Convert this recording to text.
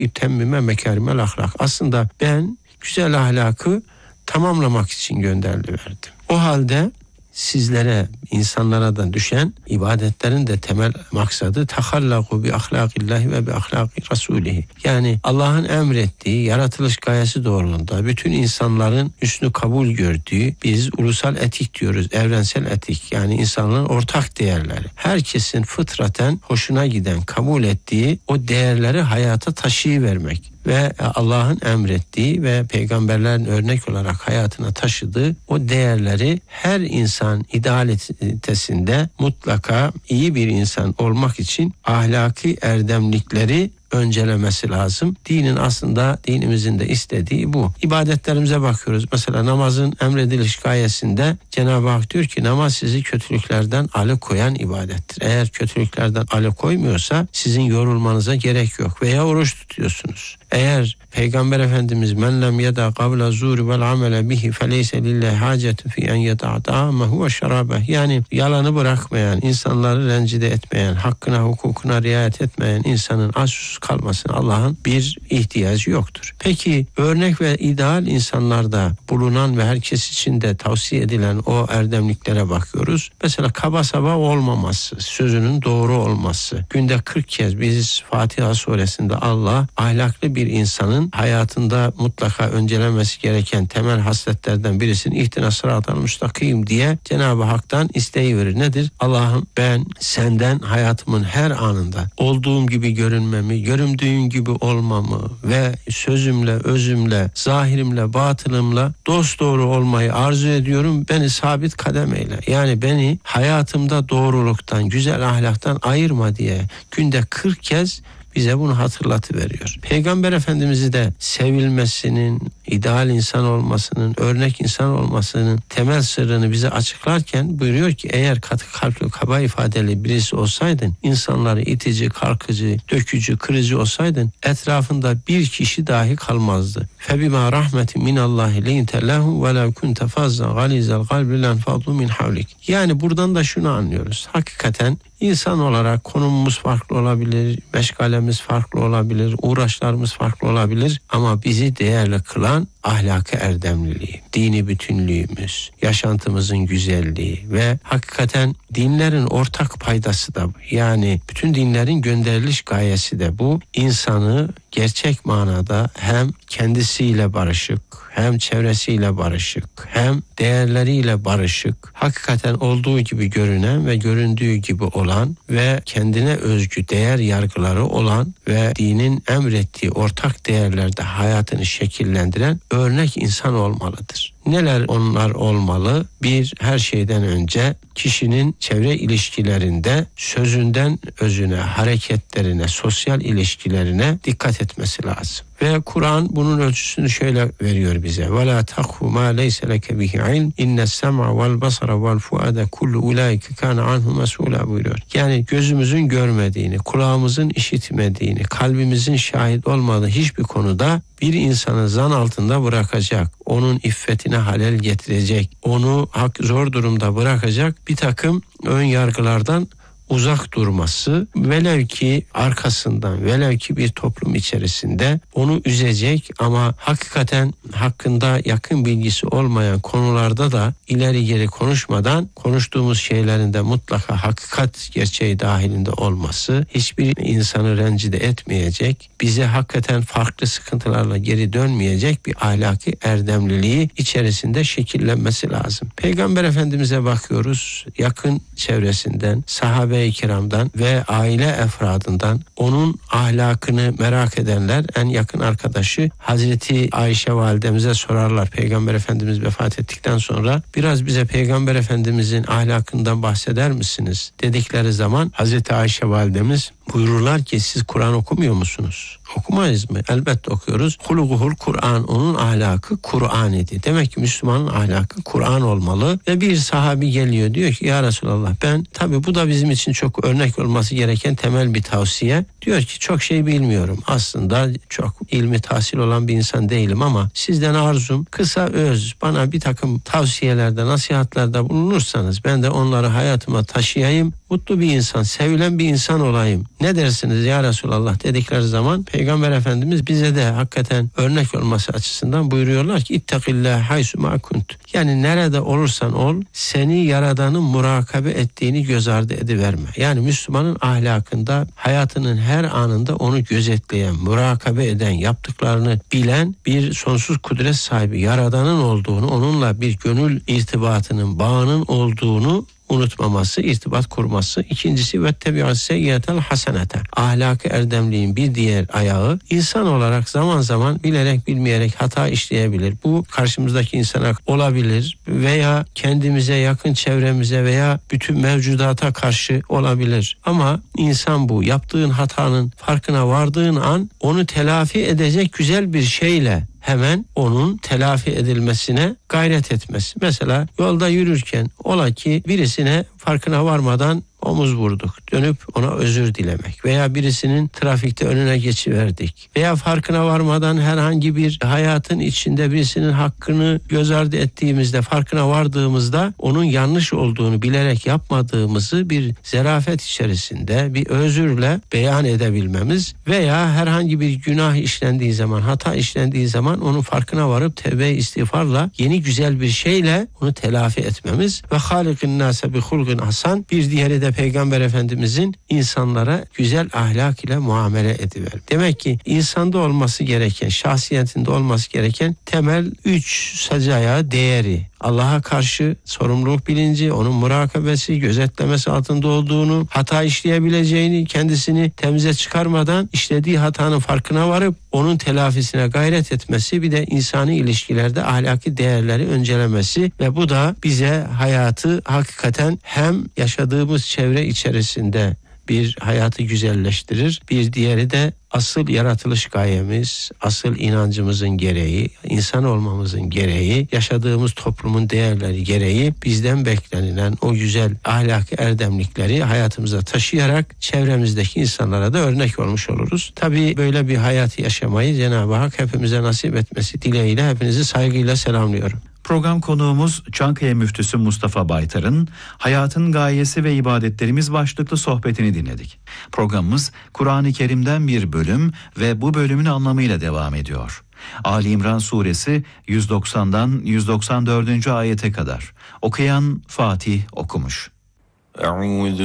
Temmime mekarimel ahlak. Aslında ben güzel ahlakı tamamlamak için gönderiliverdim. O halde sizlere, insanlara da düşen ibadetlerin de temel maksadı tahallaku bi ahlakillahi ve bi ahlaki rasulihi. Yani Allah'ın emrettiği yaratılış gayesi doğrultusunda bütün insanların üstünü kabul gördüğü, biz ulusal etik diyoruz, evrensel etik, yani insanların ortak değerleri. Herkesin fıtraten hoşuna giden, kabul ettiği o değerleri hayata taşıyıvermek ve Allah'ın emrettiği ve peygamberlerin örnek olarak hayatına taşıdığı o değerleri her insan idealitesinde mutlaka iyi bir insan olmak için ahlaki erdemlikleri öncelemesi lazım. Dinin aslında, dinimizin de istediği bu. İbadetlerimize bakıyoruz. Mesela namazın emrediliş gayesinde Cenab-ı Hak diyor ki namaz sizi kötülüklerden alıkoyan ibadettir. Eğer kötülüklerden alıkoymuyorsa sizin yorulmanıza gerek yok veya oruç tutuyorsunuz. Eğer Peygamber Efendimiz men lem yeda kavla zuri vel amele bihi feleyse lillahi hacetu fi en yeda ta'amehu ve şarabeh, yani yalanı bırakmayan, insanları rencide etmeyen, hakkına hukukuna riayet etmeyen insanın aç susuz kalmasına Allah'ın bir ihtiyacı yoktur. Peki örnek ve ideal insanlarda bulunan ve herkes için de tavsiye edilen o erdemliklere bakıyoruz. Mesela kaba saba olmaması, sözünün doğru olması. Günde 40 kez biz Fatiha suresinde Allah ahlaklı bir insanın hayatında mutlaka öncelenmesi gereken temel hasletlerden birisini ihtina sıratal müstakim diye Cenab-ı Hak'tan isteği verir. Nedir? Allah'ım ben senden hayatımın her anında olduğum gibi görünmemi, göründüğün gibi olmamı ve sözümle, özümle, zahirimle, batınımla dosdoğru olmayı arzu ediyorum. Beni sabit kadem eyle. Yani beni hayatımda doğruluktan, güzel ahlaktan ayırma diye günde 40 kez bize bunu hatırlatıveriyor. Peygamber Efendimiz'i de sevilmesinin, ideal insan olmasının, örnek insan olmasının temel sırrını bize açıklarken buyuruyor ki eğer katı kalpli, kaba ifadeli birisi olsaydın, insanları itici, kalkıcı, dökücü, kırıcı olsaydın etrafında bir kişi dahi kalmazdı. Febima rahmetin minallahi linte lehum ve lev kunte fazzan galizel kalbi lenfaddu min havlik. Yani buradan da şunu anlıyoruz. Hakikaten İnsan olarak konumumuz farklı olabilir, meşgalemiz farklı olabilir, uğraşlarımız farklı olabilir ama bizi değerli kılan ahlakı erdemliliği, dini bütünlüğümüz, yaşantımızın güzelliği ve hakikaten dinlerin ortak paydası da bu. Yani bütün dinlerin gönderiliş gayesi de bu. İnsanı gerçek manada hem kendisiyle barışık, hem çevresiyle barışık, hem değerleriyle barışık, hakikaten olduğu gibi görünen ve göründüğü gibi olan ve kendine özgü değer yargıları olan ve dinin emrettiği ortak değerlerde hayatını şekillendiren örnek insan olmalıdır. Neler onlar olmalı? Bir, her şeyden önce kişinin çevre ilişkilerinde sözünden özüne, hareketlerine, sosyal ilişkilerine dikkat etmesi lazım. Ve Kur'an bunun ölçüsünü şöyle veriyor bize. وَلَا تَقْفُ مَا لَيْسَ لَكَ بِهِ عِلْمٍ اِنَّ السَّمْعَ وَالْبَصَرَ وَالْفُؤَادَ كُلُّ اُولَٰئِكَ كَانَ عَنْهُ مَسْئُولًا buyuruyor. Yani gözümüzün görmediğini, kulağımızın işitmediğini, kalbimizin şahit olmadığı hiçbir konuda bir insanı zan altında bırakacak, onun iffetine halel getirecek, onu zor durumda bırakacak bir takım ön yargılardan uzak durması, velev ki arkasından, velev ki bir toplum içerisinde onu üzecek ama hakikaten hakkında yakın bilgisi olmayan konularda da ileri geri konuşmadan konuştuğumuz şeylerin de mutlaka hakikat gerçeği dahilinde olması, hiçbir insanı rencide etmeyecek, bize hakikaten farklı sıkıntılarla geri dönmeyecek bir ahlaki erdemliliği içerisinde şekillenmesi lazım. Peygamber Efendimiz'e bakıyoruz, yakın çevresinden, sahabe-i kiramdan ve aile efradından onun ahlakını merak edenler en yakın arkadaşı Hazreti Ayşe validemize sorarlar. Peygamber Efendimiz vefat ettikten sonra biraz bize Peygamber Efendimizin ahlakından bahseder misiniz dedikleri zaman Hazreti Ayşe validemiz buyururlar ki siz Kur'an okumuyor musunuz? Okumayız mı? Elbette okuyoruz. Huluguhul Kur'an, onun ahlakı Kur'an idi. Demek ki Müslümanın ahlakı Kur'an olmalı. Ve bir sahabi geliyor diyor ki ya Resulallah ben tabii bu da bizim için çok örnek olması gereken temel bir tavsiye. Diyor ki çok şey bilmiyorum. Aslında çok ilmi tahsil olan bir insan değilim ama sizden arzum kısa öz bana bir takım tavsiyelerde, nasihatlerde bulunursanız ben de onları hayatıma taşıyayım. Mutlu bir insan, sevilen bir insan olayım. Ne dersiniz ya Resulallah dedikleri zaman Peygamber Efendimiz bize de hakikaten örnek olması açısından buyuruyorlar ki İttakillâhe haysu mâ kunt. Yani nerede olursan ol seni Yaradan'ın murakabe ettiğini göz ardı ediverme. Yani Müslümanın ahlakında hayatının her anında onu gözetleyen, murakabe eden, yaptıklarını bilen bir sonsuz kudret sahibi Yaradan'ın olduğunu, onunla bir gönül irtibatının, bağının olduğunu unutmaması, irtibat kurması. İkincisi vettebi'as seyyiatel hasenete. Ahlak-ı erdemliğin bir diğer ayağı, insan olarak zaman zaman bilerek bilmeyerek hata işleyebilir. Bu karşımızdaki insana olabilir veya kendimize, yakın çevremize veya bütün mevcudata karşı olabilir. Ama insan bu yaptığın hatanın farkına vardığın an onu telafi edecek güzel bir şeyle hemen onun telafi edilmesine gayret etmesi. Mesela yolda yürürken ola ki birisine farkına varmadan omuz vurduk. Dönüp ona özür dilemek veya birisinin trafikte önüne geçiverdik veya farkına varmadan herhangi bir hayatın içinde birisinin hakkını göz ardı ettiğimizde, farkına vardığımızda onun yanlış olduğunu bilerek yapmadığımızı bir zarafet içerisinde bir özürle beyan edebilmemiz veya herhangi bir günah işlendiği zaman, hata işlendiği zaman onun farkına varıp tevbe istiğfarla yeni güzel bir şeyle onu telafi etmemiz ve halikin nase bi hulgin hasan. Bir diğeri de Peygamber Efendimizin insanlara güzel ahlak ile muamele ediver. Demek ki insanda olması gereken, şahsiyetinde olması gereken temel 3 sacaya değeri. Allah'a karşı sorumluluk bilinci, onun murakabesi, gözetlemesi altında olduğunu, hata işleyebileceğini, kendisini temize çıkarmadan işlediği hatanın farkına varıp onun telafisine gayret etmesi, bir de insani ilişkilerde ahlaki değerleri öncelemesi ve bu da bize hayatı hakikaten hem yaşadığımız çevre içerisinde bir hayatı güzelleştirir. Bir diğeri de asıl yaratılış gayemiz, asıl inancımızın gereği, insan olmamızın gereği, yaşadığımız toplumun değerleri gereği bizden beklenilen o güzel ahlaki erdemlikleri hayatımıza taşıyarak çevremizdeki insanlara da örnek olmuş oluruz. Tabii böyle bir hayatı yaşamayı Cenab-ı Hak hepimize nasip etmesi dileğiyle hepinizi saygıyla selamlıyorum. Program konuğumuz Çankaya Müftüsü Mustafa Baytar'ın Hayatın Gayesi ve İbadetlerimiz başlıklı sohbetini dinledik. Programımız Kur'an-ı Kerim'den bir bölüm ve bu bölümün anlamıyla devam ediyor. Ali İmran Suresi 190'dan 194. ayete kadar. Okuyan Fatih okumuş.